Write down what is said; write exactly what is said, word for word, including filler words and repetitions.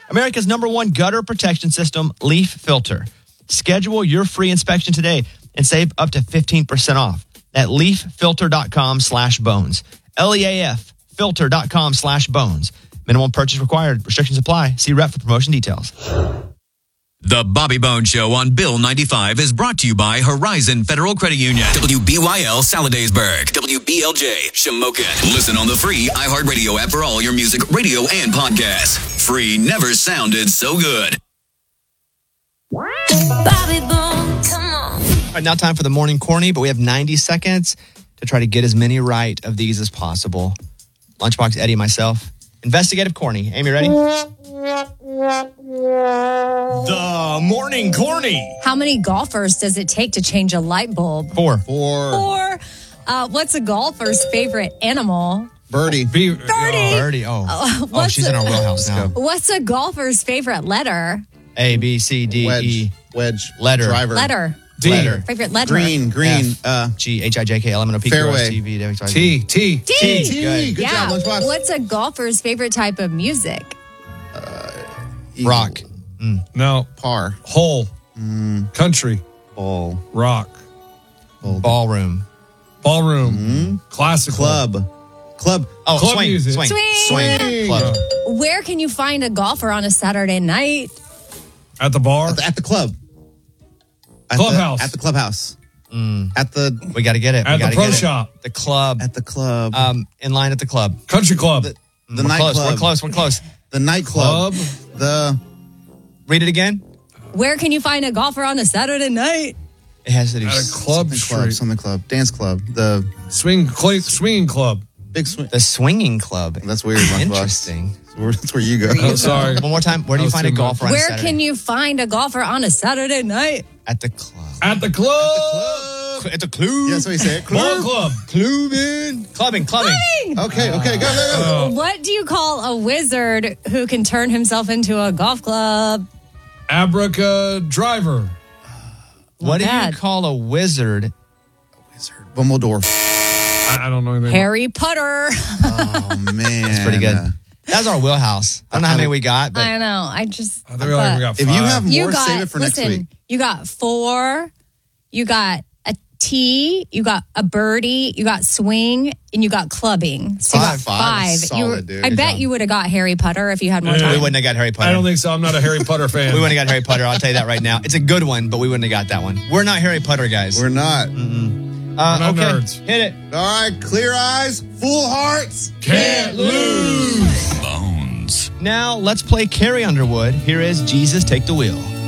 America's number one gutter protection system, Leaf Filter. Schedule your free inspection today and save up to fifteen percent off at leaffilter.com slash bones. L E A F filter.com slash bones. Minimum purchase required. Restrictions apply. See rep for promotion details. The Bobby Bones Show on Bill ninety-five is brought to you by Horizon Federal Credit Union. W B Y L Saladaysburg. W B L J Shamokin. Listen on the free iHeartRadio app for all your music, radio, and podcasts. Free never sounded so good. Bobby Bones, come on. All right, now time for the morning corny, but we have ninety seconds to try to get as many right of these as possible. Lunchbox, Eddie, myself. Investigative corny. Amy, ready? The morning corny. How many golfers does it take to change a light bulb? Four. Four. Four. Uh, what's a golfer's favorite animal? Birdie. Birdie. Birdie. Oh, Uh, oh she's a, in our wheelhouse now. What's a golfer's favorite letter? A, B, C, D, Wedge. E. Wedge. Letter. Driver. Letter. D. Letter. Favorite letter. Green. Green. F, uh, G, H, I, J, K, L, M, N, O, P, Q, R, S, Fairway. T, V, W, X, Y, Z. T, T. T. T. Good yeah. job, Lunchbox. What's a golfer's favorite type of music? Eagle. Rock. No. Par. Hole. Country. Ball. Rock. Ballroom. Ballroom. Classical. Club. Club. Oh, Club swing. music. Swing. Swing. Swing. Club. Where can you find a golfer on a Saturday night? At the bar. At the, at the club. At Clubhouse. The, at the clubhouse. At the We got to get it. We At the gotta pro get it. shop. The club. at the club. Um, in line at the club. Country club. the the we're nightclub. close. We're close. We're close. The nightclub. Club. The Read it again. Where can you find a golfer on a Saturday night? It has to do At a s- club something club. street. Something club. Dance club. The Swing, clay, swinging club. big swing. the swinging club. That's weird. Lunchbox. Interesting. That's where, that's where you go. I'm sorry. One more time. Where do That you was find a too much. golfer on Where Saturday? can you find a golfer on a Saturday night? At the club. At the club. At the club. That's what you say. Ball club. Clubbing. Clubbing. Clubbing. Okay. Okay. Go. Go. Go. What do you call a wizard who can turn himself into a golf club? Abraca driver. What do you bad. call a wizard? Wizard. Bumbledore. I, I don't know anything. Harry Potter. Oh man. That's pretty good. That's our wheelhouse. I don't know how many we got, but I know. I just. I think we only got If five. you have more, you got, save it for listen, next week. You got four. You got a T. You got a birdie. You got swing, and you got clubbing. So you Five. got Five five. is You were- solid, dude. I Good bet job. you would have got Harry Potter if you had more Yeah. time. we wouldn't have got Harry Potter. I don't think so. I'm not a Harry Potter fan. we wouldn't have got Harry Potter. I'll tell you that right now. It's a good one, but we wouldn't have got that one. We're not Harry Potter guys. We're not. uh, We're not okay. nerds. Hit it. All right. Clear eyes. Full hearts. Can't lose. Bones. Now let's play Carrie Underwood. Here is Jesus Take the Wheel.